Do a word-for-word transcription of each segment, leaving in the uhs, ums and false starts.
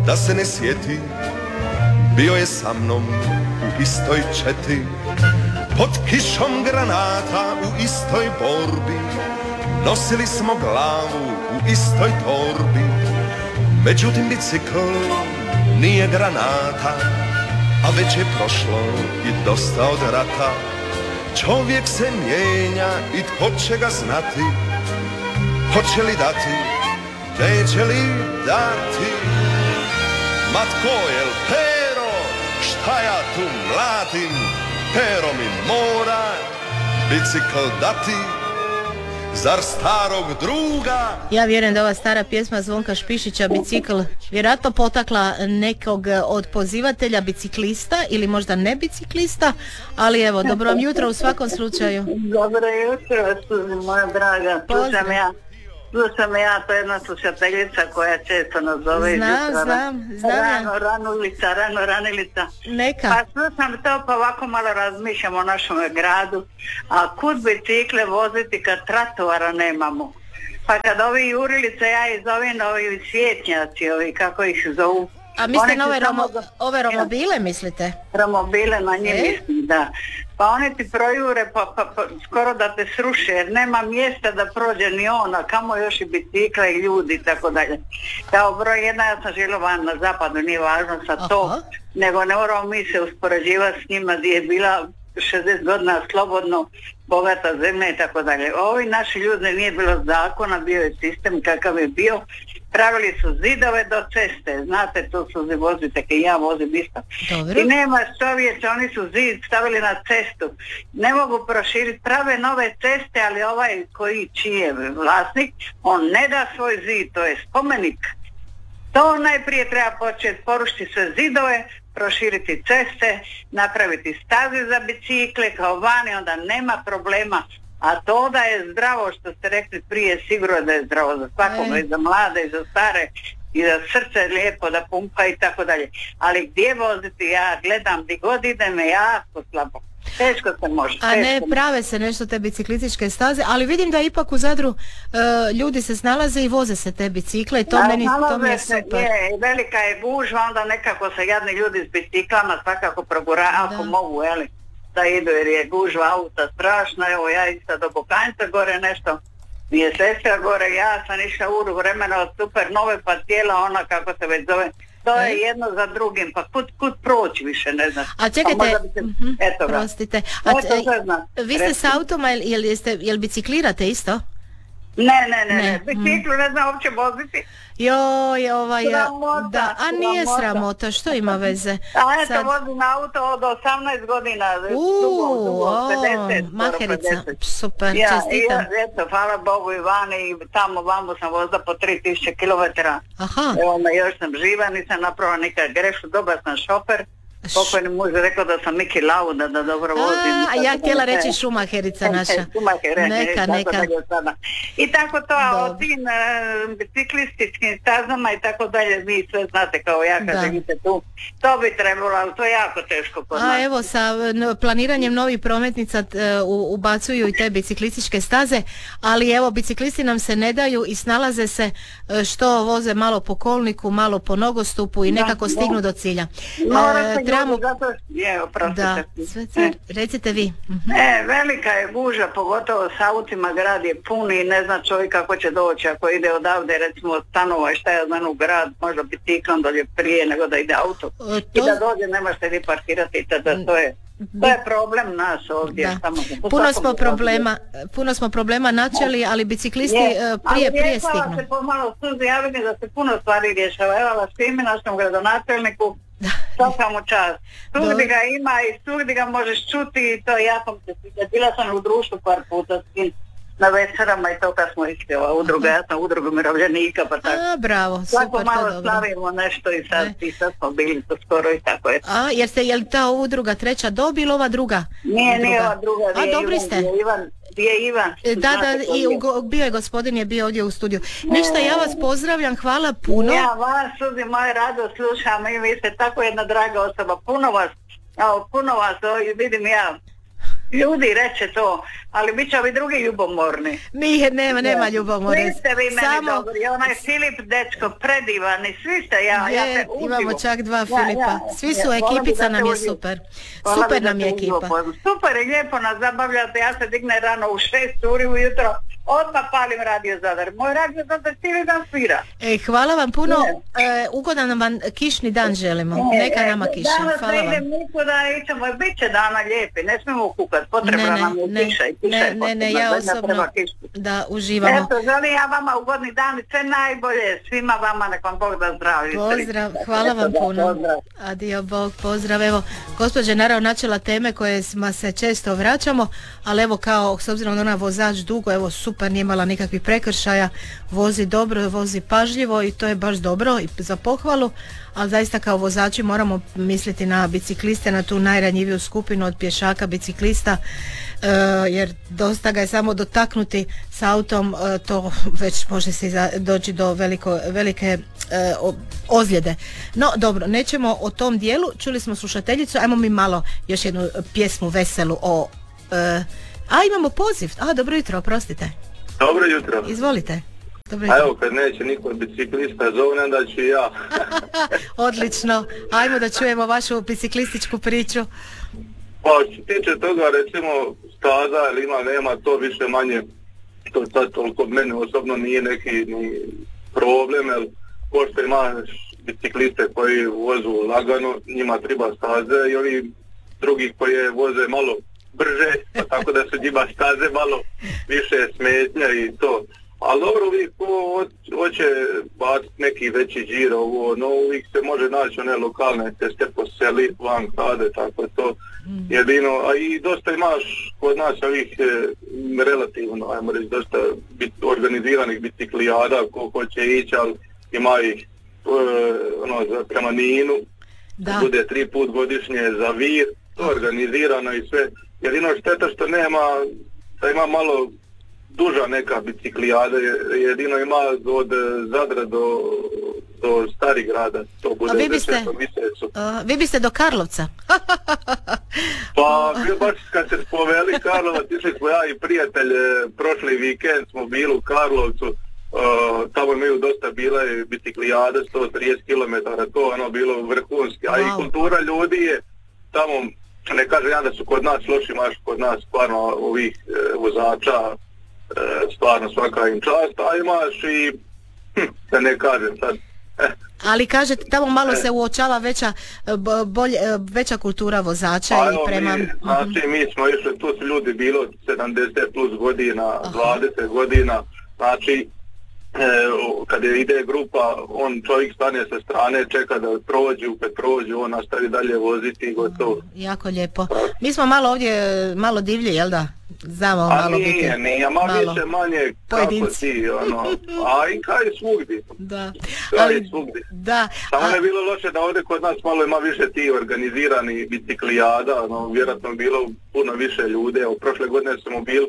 da se ne sjeti, bio je sa mnom u istoj četi. Pod kišom granata u istoj borbi, nosili smo glavu u istoj torbi. Međutim bicikl nije granata, a već je prošlo i dosta od rata. Čovjek se mijenja i tko će ga znati, hoće li dati, neće li dati. Ma tko je l' Pero, šta ja tu mladim, Pero mi mora bicikl dati. Zar starog druga? Ja vjerujem da ova stara pjesma Zvonka Špišića Bicikl vjerojatno potakla nekog od pozivatelja biciklista ili možda ne biciklista, ali evo, dobro vam jutro u svakom slučaju. Dobro jutro, Suzi, moja draga. Slušam ja, slušam ja, to je jedna slušateljica koja često nas zove. Znam, jutra, znam, znam. Rano, ranulica, rano, ranilica. Neka. Pa slušam to, pa ovako malo razmišljam o našom gradu. A kud bicikle voziti kad tratovara nemamo? Pa kad ovi jurilice, ja ih zovem ovi svijetnjaci, ovi kako ih zovu. A mislite na ove, samo... romo, ove romobile, mislite? Romobile, na nje e? mislim, da. Pa oni ti projure, pa, pa, pa skoro da te sruše, jer nema mjesta da prođe ni ona, kamo još i bicikla i ljudi i tako dalje. Kao broj jedna, ja sam žila van na zapadu, nije važno sa to, aha, nego ne moramo mi se uspoređivati s njima gdje je bila šezdeset godina slobodno, bogata zemlja i tako dalje. Ovi naši ljudi nije bilo zakona, bio je sistem kakav je bio. Pravili su zidove do ceste, znate, tu su vozite, kaj ja vozim isto. Dobro. I nema čovječe, oni su zid stavili na cestu. Ne mogu proširiti, prave nove ceste, ali ovaj koji čiji je vlasnik, on ne da svoj zid, to je spomenik. To najprije treba početi, porušiti sve zidove, proširiti ceste, napraviti staze za bicikle kao vani, onda nema problema. A to da je zdravo, što ste rekli prije, sigurno da je zdravo za svakoga, i za mlade, i za stare, i za srce lijepo da pumpa i tako dalje. Ali gdje voziti, ja gledam gdje god idem je jako slabo. Teško se može. A ne prave se nešto te biciklističke staze, ali vidim da ipak u Zadru uh, ljudi se snalaze i voze se te bicikle i to, a, meni, to mi je super. Je, velika je gužva, onda nekako se jadni ljudi s biciklama svakako progura, ako mogu, jeli, da idu jer je gužva auta strašna. Evo ja isto do Bokanjca gore nešto, mi je sestra gore, ja sam išla uru vremena od super nove pa cijela ona kako se već zove. To je jedno za drugim, pa kud, kud proći više, ne znam. A čekajte, se... mm-hmm, eto ga. Prostite, a, eto, vi ste s autom, jel, jeste, jel biciklirate isto? Ne, ne, ne, ne. Biciklu ne znam uopće voziti. Joj, ovaj, sramota, da, a nije sramota, sramota, što ima veze? A eto, sad... vozim auto od osamnaest godina, dugo, dugo, pedeset, Maherica, super, ja, čestitam. Ja, eto, hvala Bogu i vani, i tamo vamo sam vozila po tri tisuće kilometara. Aha. Evo me, još sam živa, nisam napravila nikad grešu, dobar sam šofer. Pokojni muž rekao da sam Miki Lauda, da dobro vozim. A, ja htjela reći Šumaherica naša. Šumaherica, neka, neka. I tako to, a o tim uh, biciklističkim stazama i tako dalje, vi sve znate kao ja kad živite tu. To bi trebalo, ali to je jako teško kod nas. A evo, sa planiranjem novih prometnica uh, ubacuju i te biciklističke staze, ali evo, biciklisti nam se ne daju i snalaze se uh, što voze malo po kolniku, malo po nogostupu i nekako da, stignu do cilja. Uh, Trebamo... Zato... Je, da, sve, sve. Recite vi. E, velika je guža, pogotovo s autima, grad je pun i ne zna čovjek kako će doći ako ide odavde, recimo od stanova i šta je znam u grad, možda biciklom dođe prije nego da ide auto. To... I da dođe ne možete vi parkirati, tada to je To je problem nas ovdje. Samo, puno smo problema, puno smo problema načeli, ali biciklisti je, prije, ali prije stignu. Ali se pomalo Suzi, ja vidim da se puno stvari rješava. Evo vas svime, našem gradonačelniku, svaka mu čast. Svugdje ga ima i svugdje ga možeš čuti i to ja sam se sviđa. Bila sam u društvu par puta s tim na večerama i to kad smo išli ova udruga, ja sam udruga umirovljenika pa tako. A, bravo, super, svako malo to dobro. slavimo nešto i sad, i sad smo bili to skoro i tako je. A, jer ste, je li ta udruga treća dob ili ova druga? Nije, udruga? Nije ova druga, A, dobri ste. Ivan, gdje je Ivan. Da, da, i u, bio je gospodin, je bio ovdje u studiju. Ništa, ja vas pozdravljam, hvala puno. Ja vas, Suzi, moje rado slušam i vi ste tako jedna draga osoba, puno vas, evo, puno vas, o, vidim ja. ljudi reče to, ali bit će ovi drugi ljubomorni. Nije, nema, nema ljubomore. Svi ste vi meni Samo... dobri, onaj Filip dečko, predivan i svi ste, ja, ja Je, se uživo. imamo čak dva Ja, Filipa. ja, Svi su ja, ekipica, volim da nam je te uživo. super. Hvala Super bi da nam te je uživo ekipa. pozvam. Super je, lijepo nas zabavljate, ja se dignem rano u šest uri ujutro, odmah palim Radio Zadar. Moj Radio Zadar cijeli dan svira. E, hvala vam puno, e, ugodan vam kišni dan želimo. Neka nama kiša. Danas Hvala ne vam. idem nikuda, ićemo, bit će dana lijepi, ne smijemo kukat, potrebna Ne, nam je ne, kiša i kiša ne, je ne, ne, potrebna, ja zadnja osobno treba kišu. da uživamo. Eto, želim ja vama ugodni dan i sve najbolje svima vama, nek vam Bog da zdravlja. Pozdrav, hvala vam Eto, da, puno. pozdrav. Adio, Bog, pozdrav. Evo, gospođa je naravno načela teme koje smo se često vraćamo, ali evo kao, s obzirom da ona vozač dugo, evo super, nije imala nikakvih prekršaja, vozi dobro, vozi pažljivo i to je baš dobro i za pohvalu, ali zaista kao vozači moramo misliti na bicikliste, na tu najranjiviju skupinu od pješaka, biciklista, e, jer dosta ga je samo dotaknuti s autom, e, to već može se iza- doći do veliko, velike e, o- ozljede. No dobro, nećemo o tom dijelu, čuli smo slušateljicu, ajmo mi malo još jednu pjesmu veselu o... e, a imamo poziv, a dobro jutro, oprostite, Dobro jutro. izvolite. Dobro A jutro. evo, kad neće niko od biciklista zovne, da ću i ja. Odlično, ajmo da čujemo vašu biciklističku priču. Pa što se tiče toga, recimo, staza ili ima, nema, to više manje, to sad toliko mene osobno nije neki ni problem, jer pošto imaš bicikliste koji vozu lagano, njima treba staze i ovi drugi koji voze malo brže, pa tako da su njima staze malo više smetnja i to. Ali dobro, uvijek ko ho- hoće baciti neki veći džir, ovo, no uvijek se može naći one lokalne ceste po seli, van grade, tako je to jedino. A i dosta imaš kod nas ovih e, relativno, ajmo reći, dosta bit, organiziranih biciklijada ko hoće ići, ali ima ih e, ono, za, prema Ninu, Da. bude tri put godišnje za Vir, to je organizirano i sve. Jedino šteta što nema, da ima malo duža neka biciklijada, jedino ima od e, Zadra do, do Starigrada, to bude A vi za biste- šestom mjesecu. Uh, vi biste do Karlovca. Pa bio baš kad se spoveli Karlovac, išli smo ja i prijatelj, e, prošli vikend smo bili u Karlovcu, e, tamo imaju dosta bile biciklijade, sto trideset kilometara, to ono bilo vrhunski, a i Wow. kultura ljudi je tamo, ne kažem ja da su kod nas loši, imaš kod nas stvarno ovih e, vozača, e, stvarno svaka im čast, a imaš i, hm, da ne kažem sad, eh, Ali kažete, tamo malo se uočava veća, b- bolje, veća kultura vozača Pa i evo prema... mi, znači mi smo išli, tu su ljudi bilo od sedamdeset plus godina, dvadeset godina, znači e, kad je ide grupa, on čovjek stane sa strane, čeka da prođu, kad prođu, on nastavi dalje voziti i gotovo. Jako lijepo. Mi smo malo ovdje, malo divlji, jel da? Znamo A malo nije, biti. nije, ma malo. više manje kako Pojedinci. ti, ono, a i kaj svugdje, Da. kaj Ali, svugdje. da. Samo a- ne bilo loše da ovdje kod nas malo ima više ti organizirani biciklijada, no, vjerojatno bilo puno više ljudi. Evo, prošle godine smo bili, e,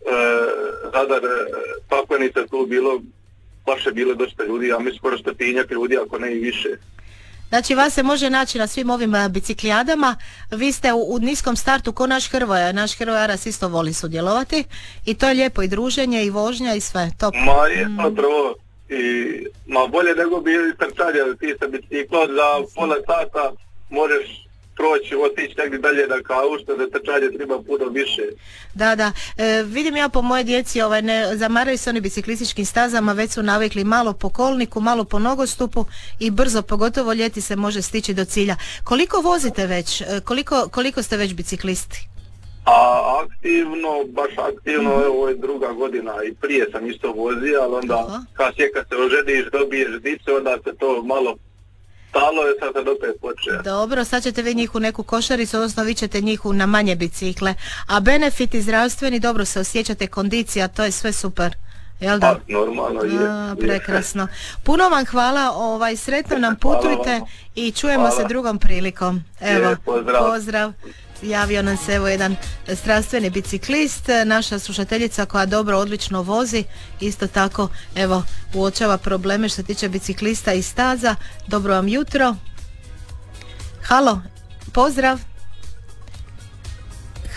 Zadar, e, Paklenica, tu bilo, baš je bilo dosta ljudi, ja mislim skoro stotinjak ljudi, ako ne i više. Znači vas se može naći na svim ovim a, biciklijadama, vi ste u, u niskom startu ko naš Hrvoja, naš Hrvoja Aras isto voli sudjelovati i to je lijepo i druženje i vožnja i sve, top. Ma je to prvo, i, ma bolje nego bi trčanje, ti sa biciklom za pola sata možeš proći, otići negdje dalje da kao što za trčanje treba puno više. Da, da, e, vidim ja po moje djeci, ovaj, ne zamaraju se oni biciklističkim stazama, već su navikli malo po kolniku, malo po nogostupu i brzo, pogotovo ljeti se može stići do cilja. Koliko vozite već, E, koliko, koliko ste već biciklisti? A aktivno, baš aktivno, evo, ovo je druga godina i prije sam isto vozio, ali onda Aha. kasnije kad se oženiš, dobiješ dice, onda se to malo stalo je, sad sad opet počeo. Dobro, sad ćete vi njih u neku košaricu, odnosno vi ćete njih u- na manje bicikle. A benefiti zdravstveni, dobro se osjećate, kondicija, to je sve super. Jel da? Pa, normalno je. A, prekrasno. Puno vam hvala, ovaj, sretno nam Hvala putujte vama. i čujemo Hvala. se drugom prilikom. Evo, Je, pozdrav. pozdrav. Javio nam se evo jedan strastveni biciklist, naša slušateljica koja dobro, odlično vozi, isto tako evo uočava probleme što se tiče biciklista i staza. Dobro vam jutro. Halo, pozdrav.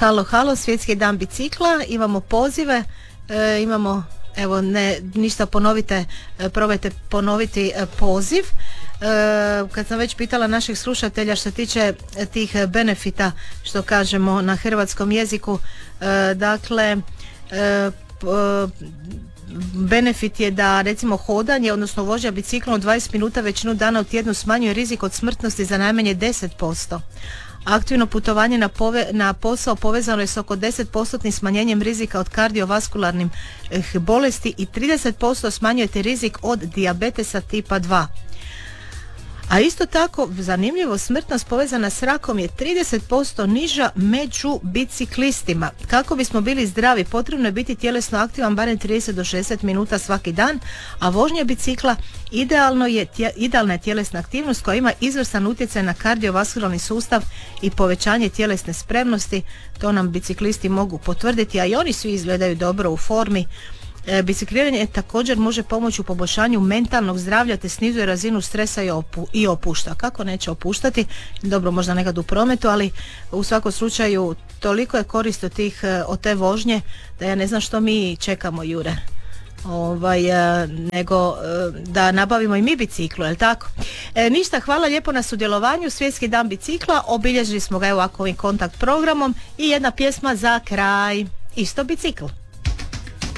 Halo, halo, svjetski dan bicikla, imamo pozive, e, imamo, evo ne, ništa ponovite, e, probajte ponoviti e, poziv. E, kad sam već pitala naših slušatelja što tiče tih benefita, što kažemo na hrvatskom jeziku, e, dakle, e, p- benefit je da recimo hodanje, odnosno vožnja biciklom dvadeset minuta većinu dana u tjednu smanjuje rizik od smrtnosti za najmanje deset posto. Aktivno putovanje na, pove, na posao povezano je s oko deset posto smanjenjem rizika od kardiovaskularnim eh, bolesti i trideset posto smanjujete rizik od dijabetesa tipa dva. A isto tako, zanimljivo, smrtnost povezana s rakom je trideset posto niža među biciklistima. Kako bismo bili zdravi, potrebno je biti tjelesno aktivan barem trideset do šezdeset minuta svaki dan, a vožnja bicikla idealno je, tje, idealna je tjelesna aktivnost koja ima izvrstan utjecaj na kardiovaskularni sustav i povećanje tjelesne spremnosti. To nam biciklisti mogu potvrditi, a i oni svi izgledaju dobro u formi. E, bicikliranje također može pomoći u poboljšanju mentalnog zdravlja te snizuje razinu stresa i, opu, i opušta. Kako neće opuštati? Dobro, možda nekad u prometu, ali u svakom slučaju toliko je korist od, tih, od te vožnje da ja ne znam što mi čekamo, Jure. Ovaj, e, nego e, da nabavimo i mi biciklu, jel tako? E, ništa, hvala lijepo na sudjelovanju. Svjetski dan bicikla, obilježili smo ga evo ovako ovim kontakt programom i jedna pjesma za kraj. Isto bicikl.